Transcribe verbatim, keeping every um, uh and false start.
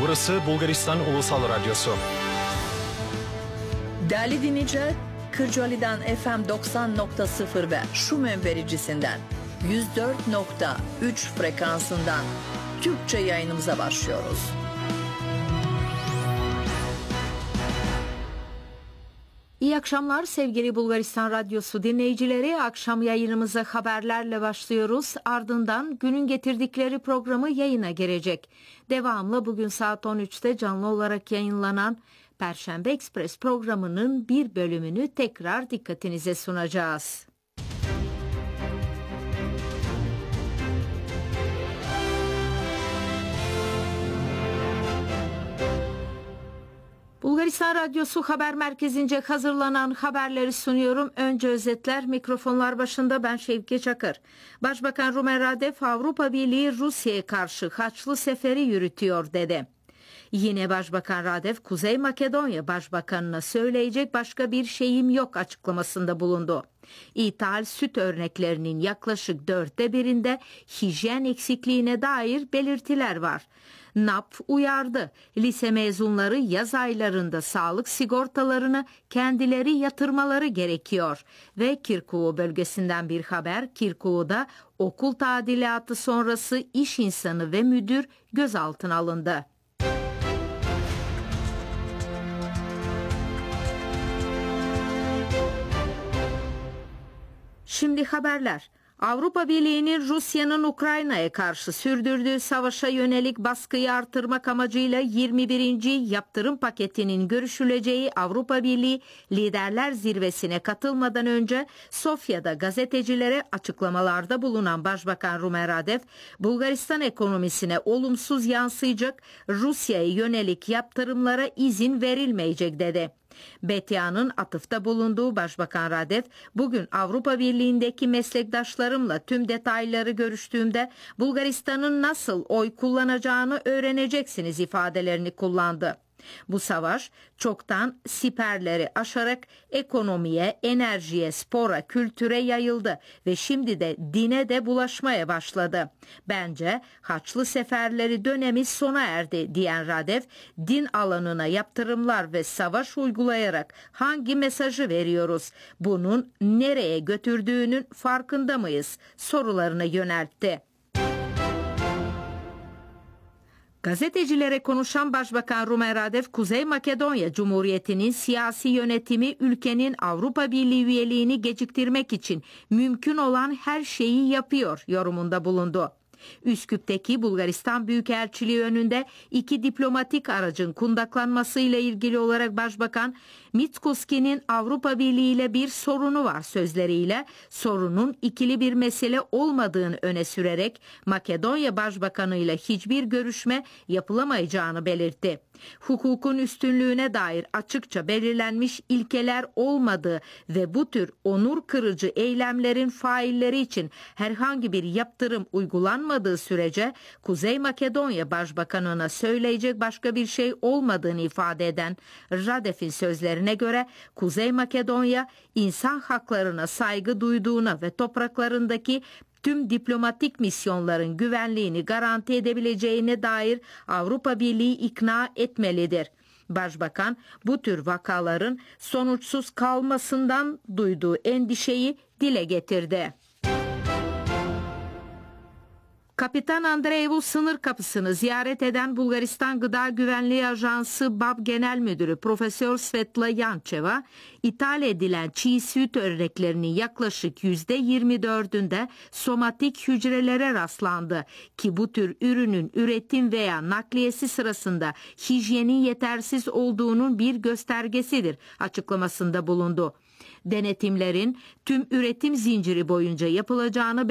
Burası Bulgaristan Ulusal Radyosu. Değerli dinleyiciler, Kırcaali'den F M doksan nokta sıfır ve Şumen vericisinden yüz dört nokta üç frekansından Türkçe yayınımıza başlıyoruz. İyi akşamlar sevgili Bulgaristan Radyosu dinleyicileri. Akşam yayınımıza haberlerle başlıyoruz. Ardından günün getirdikleri programı yayına girecek. Devamlı bugün saat on üçte canlı olarak yayınlanan Perşembe Ekspres programının bir bölümünü tekrar dikkatinize sunacağız. Bulgaristan Radyosu Haber Merkezi'nce hazırlanan haberleri sunuyorum. Önce özetler, mikrofonlar başında ben Şevke Çakır. Başbakan Rumen Radev, Avrupa Birliği Rusya'ya karşı Haçlı Seferi yürütüyor dedi. Yine Başbakan Radev, Kuzey Makedonya Başbakanına söyleyecek başka bir şeyim yok açıklamasında bulundu. İthal süt örneklerinin yaklaşık dörtte birinde hijyen eksikliğine dair belirtiler var. N A P uyardı. Lise mezunları yaz aylarında sağlık sigortalarını kendileri yatırmaları gerekiyor. Ve Kirkuhu bölgesinden bir haber. Kirkuhu'da okul tadilatı sonrası iş insanı ve müdür gözaltına alındı. Şimdi haberler. Avrupa Birliği'nin Rusya'nın Ukrayna'ya karşı sürdürdüğü savaşa yönelik baskıyı artırmak amacıyla yirmi birinci yaptırım paketinin görüşüleceği Avrupa Birliği Liderler Zirvesi'ne katılmadan önce Sofya'da gazetecilere açıklamalarda bulunan Başbakan Rumen Radev, Bulgaristan ekonomisine olumsuz yansıyacak Rusya'ya yönelik yaptırımlara izin verilmeyecek dedi. B T A'nın atıfta bulunduğu Başbakan Radev, bugün Avrupa Birliği'ndeki meslektaşlarımla tüm detayları görüştüğümde Bulgaristan'ın nasıl oy kullanacağını öğreneceksiniz ifadelerini kullandı. Bu savaş çoktan siperleri aşarak ekonomiye, enerjiye, spora, kültüre yayıldı ve şimdi de dine de bulaşmaya başladı. Bence Haçlı Seferleri dönemi sona erdi diyen Radev, din alanına yaptırımlar ve savaş uygulayarak hangi mesajı veriyoruz? Bunun nereye götürdüğünün farkında mıyız? Sorularını yöneltti. Gazetecilere konuşan Başbakan Rumen Radev, Kuzey Makedonya Cumhuriyeti'nin siyasi yönetimi ülkenin Avrupa Birliği üyeliğini geciktirmek için mümkün olan her şeyi yapıyor yorumunda bulundu. Üsküp'teki Bulgaristan Büyükelçiliği önünde iki diplomatik aracın kundaklanmasıyla ilgili olarak Başbakan, Mitkoski'nin Avrupa Birliği ile bir sorunu var sözleriyle sorunun ikili bir mesele olmadığını öne sürerek Makedonya Başbakanı ile hiçbir görüşme yapılamayacağını belirtti. Hukukun üstünlüğüne dair açıkça belirlenmiş ilkeler olmadığı ve bu tür onur kırıcı eylemlerin failleri için herhangi bir yaptırım uygulanmadığı sürece Kuzey Makedonya Başbakanı'na söyleyecek başka bir şey olmadığını ifade eden Radev'in sözlerine göre Kuzey Makedonya insan haklarına saygı duyduğuna ve topraklarındaki tüm diplomatik misyonların güvenliğini garanti edebileceğine dair Avrupa Birliği ikna etmelidir. Başbakan bu tür vakaların sonuçsuz kalmasından duyduğu endişeyi dile getirdi. Kapitan Andreevu sınır kapısını ziyaret eden Bulgaristan Gıda Güvenliği Ajansı B A B Genel Müdürü Profesör Svetla Yancheva, ithal edilen çiğ süt örneklerinin yaklaşık yüzde yirmi dördünde somatik hücrelere rastlandı ki bu tür ürünün üretim veya nakliyesi sırasında hijyenin yetersiz olduğunun bir göstergesidir açıklamasında bulundu. Denetimlerin tüm üretim zinciri boyunca yapılacağını